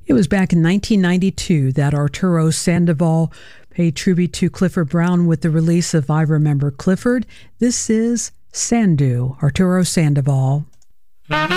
It was back in 1992 that Arturo Sandoval paid tribute to Clifford Brown with the release of I Remember Clifford. This is Sandu, Arturo Sandoval.